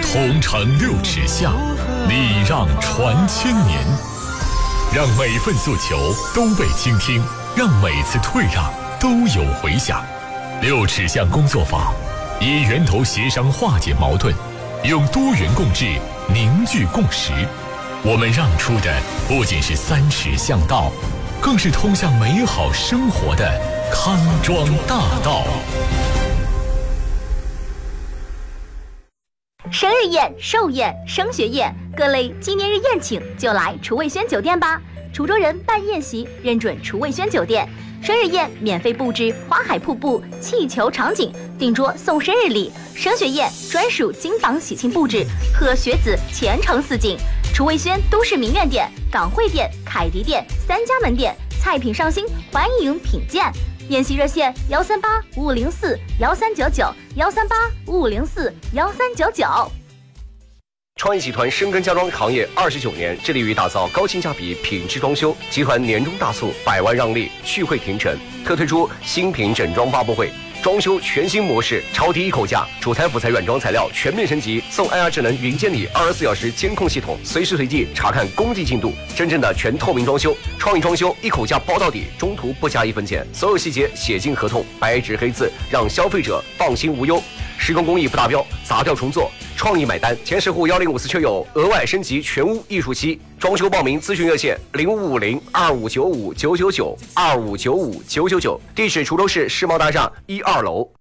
同城6尺巷，礼让传千年。让每份诉求都被倾听，让每次退让都有回响。6尺巷工作坊以源头协商化解矛盾，用多元共治凝聚共识。我们让出的不仅是3尺巷道，更是通向美好生活的康庄大道。 生日宴、寿宴、升学宴，各类纪念日宴请就来厨卫轩酒店吧。滁州人办宴席认准厨卫轩酒店，生日宴免费布置花海瀑布、气球场景，订桌送生日礼；升学宴专属金榜喜庆布置，贺学子前程似锦。厨卫轩都市名苑店、港汇店、凯迪店3家门店，菜品上新，欢迎品鉴。宴席热线13855041389，13855041399。 创意集团深耕家装行业29年，致力于打造高性价比品质装修。集团年终大促，100万让利，聚会庭城，特推出新品整装发布会，装修全新模式，超低一口价，主材辅材软装材料全面升级，送 AI 智能云监理24小时监控系统，随时随地查看工地进度，真正的全透明装修。创意装修一口价包到底，中途不加1分钱，所有细节写进合同，白纸黑字，让消费者放心无忧。施工工艺不达标，砸掉重做，创意买单。前10户1054车友额外升级全屋艺术漆。装修报名咨询热线0550259599955999，地址滁州市世贸大厦1、2楼。